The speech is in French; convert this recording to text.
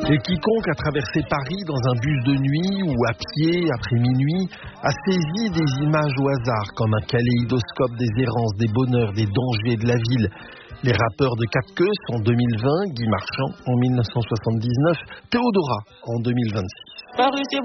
Et quiconque a traversé Paris dans un bus de nuit ou à pied après minuit a saisi des images au hasard comme un kaléidoscope des errances, des bonheurs, des dangers de la ville. Les rappeurs de Quatre Queues en 2020, Guy Marchand en 1979, Théodora en 2026. Paris, c'est